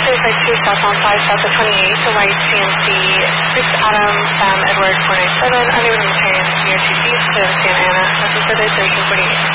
Suicide 2 southbound 5 south of 28 to right CNC 6 Adam Sam Edward 497 unknown intent near 2 east to Santa Ana. That's the 3248.